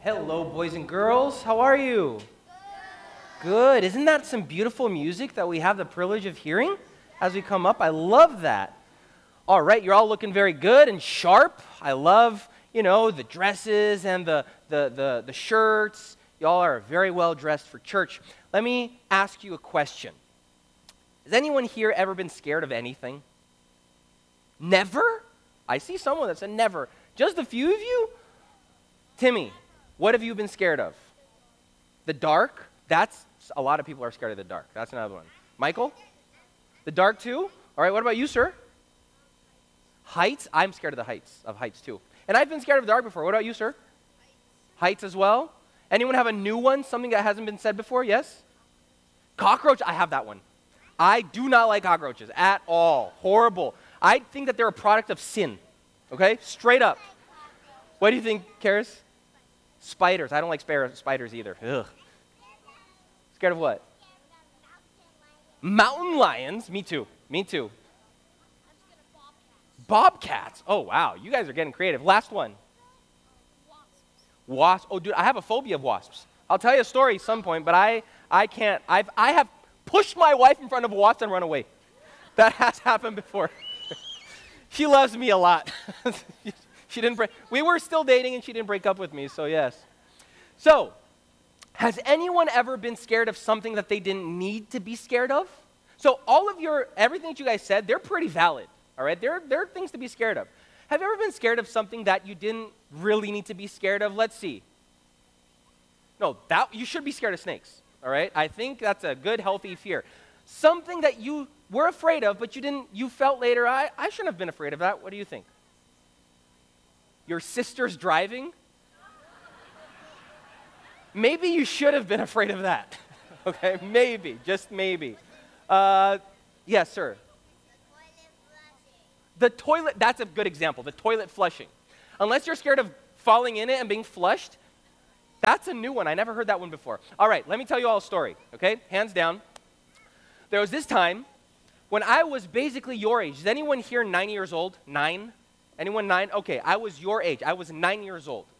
Hello, boys and girls. How are you? Good. Isn't that some beautiful music that we have the privilege of hearing as we come up? I love that. All right, you're all looking very good and sharp. I love, the dresses and the shirts. Y'all are very well dressed for church. Let me ask you a question. Has anyone here ever been scared of anything? Never? I see someone that said never. Just a few of you? Timmy, what have you been scared of? The dark? A lot of people are scared of the dark. That's another one. Michael? The dark too? All right, what about you, sir? Heights? I'm scared of heights too. And I've been scared of the dark before. What about you, sir? Heights as well? Anyone have a new one, something that hasn't been said before? Yes? Cockroach? I have that one. I do not like cockroaches at all. Horrible. I think that they're a product of sin. Okay? Straight up. What do you think, Karis? Spiders. I don't like spiders either. Ugh. Scared of what? Mountain lions? Me too. Bobcats. Oh, wow. You guys are getting creative. Last one. Wasps. Oh, dude, I have a phobia of wasps. I'll tell you a story at some point, but I can't. I have pushed my wife in front of a wasp and run away. That has happened before. She loves me a lot. We were still dating and she didn't break up with me, so yes. So, has anyone ever been scared of something that they didn't need to be scared of? So everything that you guys said, they're pretty valid, all right? There are things to be scared of. Have you ever been scared of something that you didn't really need to be scared of? Let's see. No, you should be scared of snakes, all right? I think that's a good, healthy fear. Something that you were afraid of, but you felt later, I shouldn't have been afraid of that. What do you think? Your sister's driving? Maybe you should have been afraid of that. Okay, maybe, just maybe. Yes, sir. The toilet, that's a good example, the toilet flushing. Unless you're scared of falling in it and being flushed, that's a new one. I never heard that one before. All right, let me tell you all a story, okay? Hands down. There was this time when I was basically your age. Is anyone here 9 years old? 9? Anyone 9? Okay, I was your age. I was 9 years old,